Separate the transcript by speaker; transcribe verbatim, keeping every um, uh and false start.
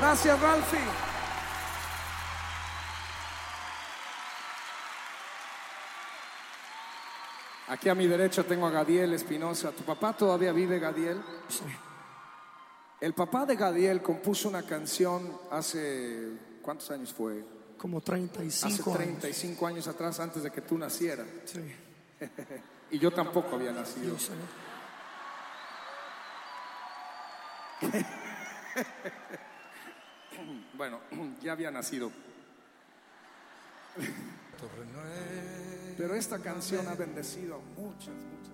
Speaker 1: Gracias, Ralphie. Aquí a mi derecha tengo a Gadiel Espinosa. ¿Tu papá todavía vive, Gadiel?
Speaker 2: Sí.
Speaker 1: El papá de Gadiel compuso una canción hace... ¿Cuántos años fue?
Speaker 2: Como treinta y cinco
Speaker 1: Hace treinta y cinco años. años atrás, antes de que tú nacieras.
Speaker 2: Sí.
Speaker 1: Y yo tampoco había nacido.
Speaker 2: Yo sé.
Speaker 1: Bueno, ya había nacido. Pero esta canción ha bendecido a muchas, muchas